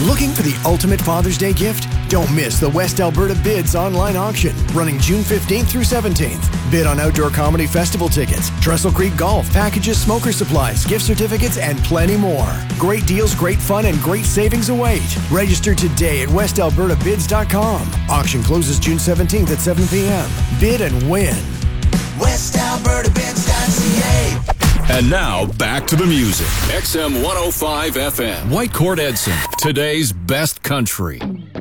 Looking for the ultimate Father's Day gift? Don't miss the West Alberta Bids online auction, running June 15th through 17th. Bid on outdoor comedy festival tickets, Trestle Creek Golf, packages, smoker supplies, gift certificates, and plenty more. Great deals, great fun, and great savings await. Register today at westalbertabids.com. Auction closes June 17th at 7 p.m. Bid and win. westalbertabids.ca. And now, back to the music. XM 105 FM. Whitecourt Edson, today's best country.